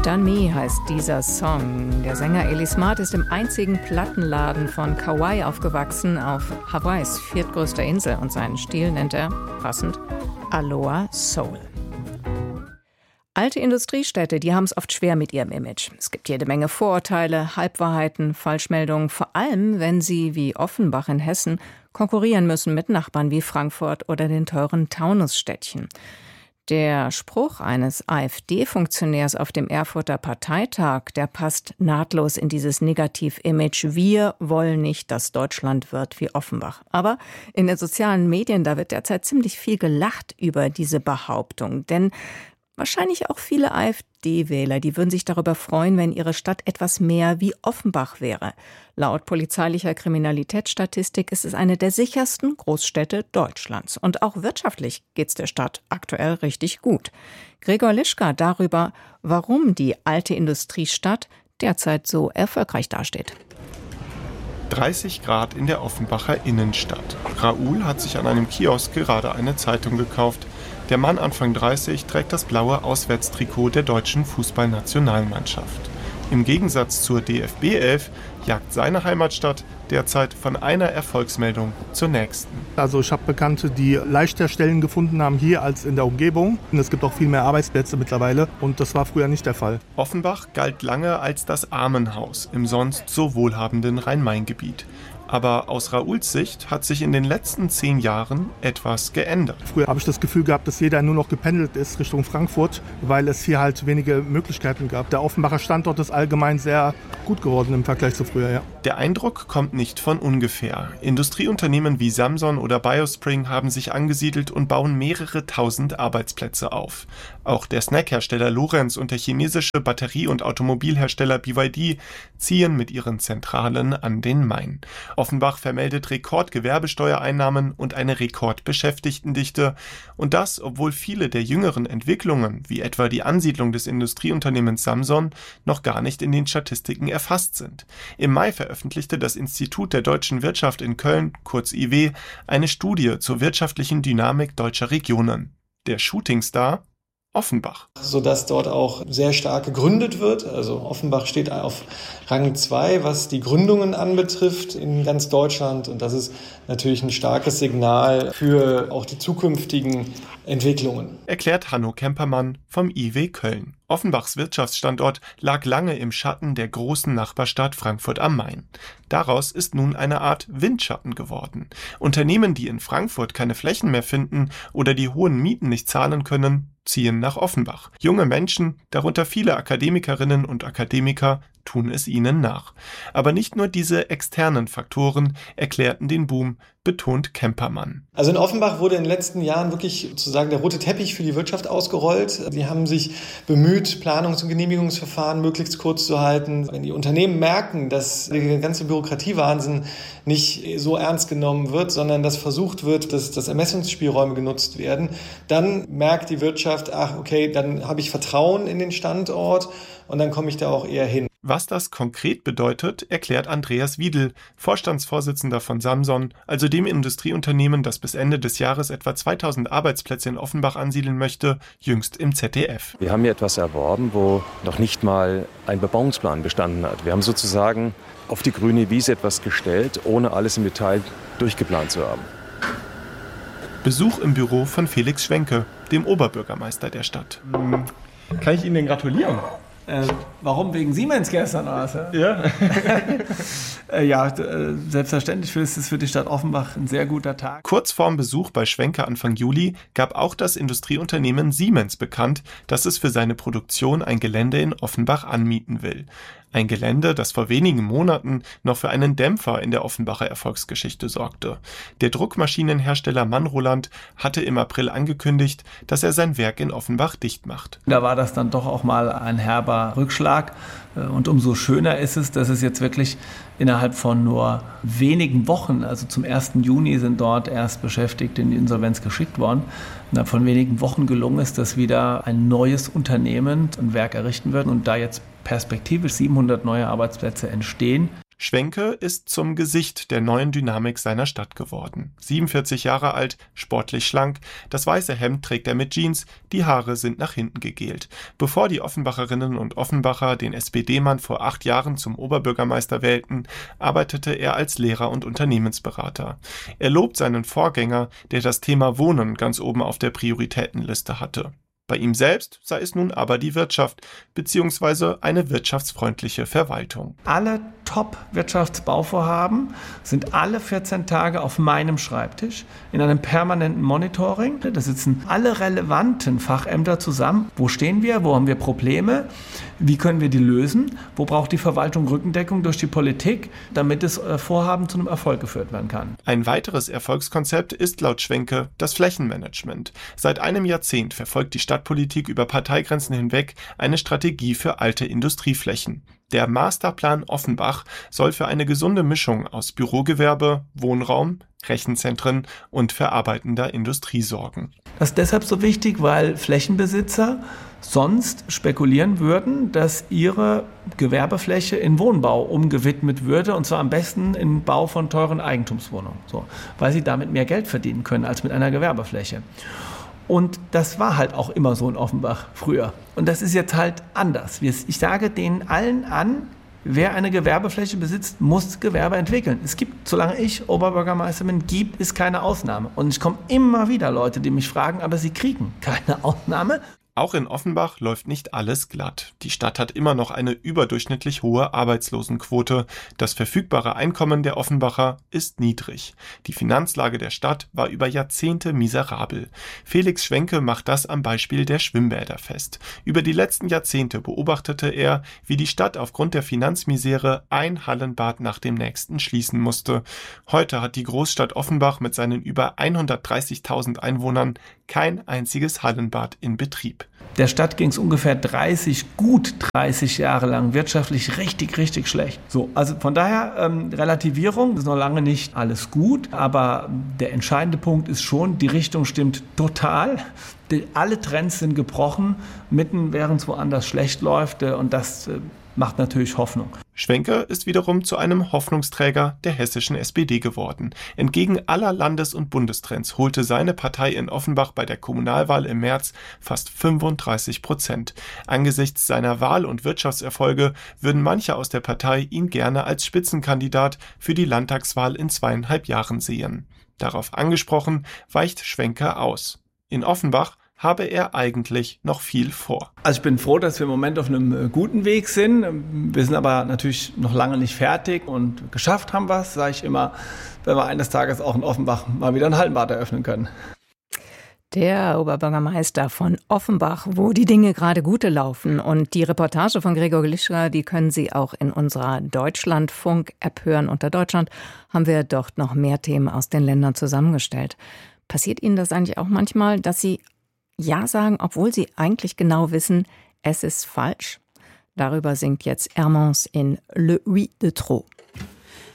Done Me heißt dieser Song. Der Sänger Elie Smart ist im einzigen Plattenladen von Kauai aufgewachsen, auf Hawaiis viertgrößter Insel. Und seinen Stil nennt er, passend, Aloha Soul. Alte Industriestädte, die haben es oft schwer mit ihrem Image. Es gibt jede Menge Vorurteile, Halbwahrheiten, Falschmeldungen, vor allem wenn sie, wie Offenbach in Hessen, konkurrieren müssen mit Nachbarn wie Frankfurt oder den teuren Taunusstädtchen. Der Spruch eines AfD-Funktionärs auf dem Erfurter Parteitag, der passt nahtlos in dieses Negativ-Image. Wir wollen nicht, dass Deutschland wird wie Offenbach. Aber in den sozialen Medien, da wird derzeit ziemlich viel gelacht über diese Behauptung. Denn wahrscheinlich auch viele AfD-Wähler, die würden sich darüber freuen, wenn ihre Stadt etwas mehr wie Offenbach wäre. Laut polizeilicher Kriminalitätsstatistik ist es eine der sichersten Großstädte Deutschlands. Und auch wirtschaftlich geht's der Stadt aktuell richtig gut. Gregor Lischka darüber, warum die alte Industriestadt derzeit so erfolgreich dasteht. 30 Grad in der Offenbacher Innenstadt. Raoul hat sich an einem Kiosk gerade eine Zeitung gekauft. Der Mann Anfang 30 trägt das blaue Auswärtstrikot der deutschen Fußballnationalmannschaft. Im Gegensatz zur DFB 11 jagt seine Heimatstadt derzeit von einer Erfolgsmeldung zur nächsten. Also ich habe Bekannte, die leichter Stellen gefunden haben hier als in der Umgebung. Und es gibt auch viel mehr Arbeitsplätze mittlerweile und das war früher nicht der Fall. Offenbach galt lange als das Armenhaus im sonst so wohlhabenden Rhein-Main-Gebiet. Aber aus Raouls Sicht hat sich in den letzten 10 Jahren etwas geändert. Früher habe ich das Gefühl gehabt, dass jeder nur noch gependelt ist Richtung Frankfurt, weil es hier halt wenige Möglichkeiten gab. Der Offenbacher Standort ist allgemein sehr gut geworden im Vergleich zu früher, ja. Der Eindruck kommt nicht von ungefähr. Industrieunternehmen wie Samson oder Biospring haben sich angesiedelt und bauen mehrere tausend Arbeitsplätze auf. Auch der Snackhersteller Lorenz und der chinesische Batterie- und Automobilhersteller BYD ziehen mit ihren Zentralen an den Main. Offenbach vermeldet Rekordgewerbesteuereinnahmen und eine Rekordbeschäftigtendichte. Und das, obwohl viele der jüngeren Entwicklungen, wie etwa die Ansiedlung des Industrieunternehmens Samson, noch gar nicht in den Statistiken erfasst sind. Im Mai veröffentlichte das Institut der deutschen Wirtschaft in Köln, kurz IW, eine Studie zur wirtschaftlichen Dynamik deutscher Regionen. Der Shootingstar Offenbach. Sodass dort auch sehr stark gegründet wird. Also Offenbach steht auf Rang 2, was die Gründungen anbetrifft in ganz Deutschland. Und das ist natürlich ein starkes Signal für auch die zukünftigen Entwicklungen. Erklärt Hanno Kempermann vom IW Köln. Offenbachs Wirtschaftsstandort lag lange im Schatten der großen Nachbarstadt Frankfurt am Main. Daraus ist nun eine Art Windschatten geworden. Unternehmen, die in Frankfurt keine Flächen mehr finden oder die hohen Mieten nicht zahlen können, ziehen nach Offenbach. Junge Menschen, darunter viele Akademikerinnen und Akademiker, tun es ihnen nach. Aber nicht nur diese externen Faktoren erklärten den Boom, betont Kempermann. Also in Offenbach wurde in den letzten Jahren wirklich sozusagen der rote Teppich für die Wirtschaft ausgerollt. Sie haben sich bemüht, Planungs- und Genehmigungsverfahren möglichst kurz zu halten. Wenn die Unternehmen merken, dass der ganze Bürokratiewahnsinn nicht so ernst genommen wird, sondern dass versucht wird, dass Ermessungsspielräume genutzt werden, dann merkt die Wirtschaft, ach okay, dann habe ich Vertrauen in den Standort und dann komme ich da auch eher hin. Was das konkret bedeutet, erklärt Andreas Wiedel, Vorstandsvorsitzender von Samson, also dem Industrieunternehmen, das bis Ende des Jahres etwa 2000 Arbeitsplätze in Offenbach ansiedeln möchte, jüngst im ZDF. Wir haben hier etwas erworben, wo noch nicht mal ein Bebauungsplan bestanden hat. Wir haben sozusagen auf die grüne Wiese etwas gestellt, ohne alles im Detail durchgeplant zu haben. Besuch im Büro von Felix Schwenke, dem Oberbürgermeister der Stadt. Kann ich Ihnen denn gratulieren? Warum? Wegen Siemens gestern? Also? Ja. Ja, selbstverständlich ist es für die Stadt Offenbach ein sehr guter Tag. Kurz vorm Besuch bei Schwenke Anfang Juli gab auch das Industrieunternehmen Siemens bekannt, dass es für seine Produktion ein Gelände in Offenbach anmieten will. Ein Gelände, das vor wenigen Monaten noch für einen Dämpfer in der Offenbacher Erfolgsgeschichte sorgte. Der Druckmaschinenhersteller Manroland hatte im April angekündigt, dass er sein Werk in Offenbach dicht macht. Da war das dann doch auch mal ein herber Rückschlag. Und umso schöner ist es, dass es jetzt wirklich innerhalb von nur wenigen Wochen, also zum 1. Juni sind dort erst Beschäftigte in die Insolvenz geschickt worden, innerhalb von wenigen Wochen gelungen ist, dass wieder ein neues Unternehmen ein Werk errichten wird und da jetzt perspektivisch 700 neue Arbeitsplätze entstehen. Schwenke ist zum Gesicht der neuen Dynamik seiner Stadt geworden. 47 Jahre alt, sportlich schlank, das weiße Hemd trägt er mit Jeans, die Haare sind nach hinten gegelt. Bevor die Offenbacherinnen und Offenbacher den SPD-Mann vor 8 Jahren zum Oberbürgermeister wählten, arbeitete er als Lehrer und Unternehmensberater. Er lobt seinen Vorgänger, der das Thema Wohnen ganz oben auf der Prioritätenliste hatte. Bei ihm selbst sei es nun aber die Wirtschaft bzw. eine wirtschaftsfreundliche Verwaltung. Alle Top-Wirtschaftsbauvorhaben sind alle 14 Tage auf meinem Schreibtisch in einem permanenten Monitoring. Da sitzen alle relevanten Fachämter zusammen. Wo stehen wir? Wo haben wir Probleme? Wie können wir die lösen? Wo braucht die Verwaltung Rückendeckung durch die Politik, damit das Vorhaben zu einem Erfolg geführt werden kann? Ein weiteres Erfolgskonzept ist laut Schwenke das Flächenmanagement. Seit einem Jahrzehnt verfolgt die Stadtpolitik über Parteigrenzen hinweg eine Strategie für alte Industrieflächen. Der Masterplan Offenbach soll für eine gesunde Mischung aus Bürogewerbe, Wohnraum, Rechenzentren und verarbeitender Industrie sorgen. Das ist deshalb so wichtig, weil Flächenbesitzer sonst spekulieren würden, dass ihre Gewerbefläche in Wohnbau umgewidmet würde, und zwar am besten im Bau von teuren Eigentumswohnungen, weil sie damit mehr Geld verdienen können als mit einer Gewerbefläche. Und das war halt auch immer so in Offenbach früher. Und das ist jetzt halt anders. Ich sage denen allen an, wer eine Gewerbefläche besitzt, muss Gewerbe entwickeln. Es gibt, solange ich Oberbürgermeister bin, gibt es keine Ausnahme. Und es kommen immer wieder Leute, die mich fragen, aber sie kriegen keine Ausnahme. Auch in Offenbach läuft nicht alles glatt. Die Stadt hat immer noch eine überdurchschnittlich hohe Arbeitslosenquote. Das verfügbare Einkommen der Offenbacher ist niedrig. Die Finanzlage der Stadt war über Jahrzehnte miserabel. Felix Schwenke macht das am Beispiel der Schwimmbäder fest. Über die letzten Jahrzehnte beobachtete er, wie die Stadt aufgrund der Finanzmisere ein Hallenbad nach dem nächsten schließen musste. Heute hat die Großstadt Offenbach mit seinen über 130.000 Einwohnern kein einziges Hallenbad in Betrieb. Der Stadt ging es ungefähr gut 30 Jahre lang wirtschaftlich richtig schlecht. Also von daher Relativierung, ist noch lange nicht alles gut, aber der entscheidende Punkt ist schon, die Richtung stimmt total. Alle Trends sind gebrochen, mitten während es woanders schlecht läuft, und das macht natürlich Hoffnung. Schwenke ist wiederum zu einem Hoffnungsträger der hessischen SPD geworden. Entgegen aller Landes- und Bundestrends holte seine Partei in Offenbach bei der Kommunalwahl im März fast 35%. Angesichts seiner Wahl- und Wirtschaftserfolge würden manche aus der Partei ihn gerne als Spitzenkandidat für die Landtagswahl in 2,5 Jahren sehen. Darauf angesprochen, weicht Schwenke aus. In Offenbach habe er eigentlich noch viel vor. Also ich bin froh, dass wir im Moment auf einem guten Weg sind. Wir sind aber natürlich noch lange nicht fertig, und geschafft haben wir es, sage ich immer, wenn wir eines Tages auch in Offenbach mal wieder ein Hallenbad eröffnen können. Der Oberbürgermeister von Offenbach, wo die Dinge gerade gute laufen. Und die Reportage von Gregor Glischka, die können Sie auch in unserer Deutschlandfunk-App hören. Unter Deutschland haben wir dort noch mehr Themen aus den Ländern zusammengestellt. Passiert Ihnen das eigentlich auch manchmal, dass Sie Ja sagen, obwohl Sie eigentlich genau wissen, es ist falsch? Darüber singt jetzt Hermance in Le Oui de Trop.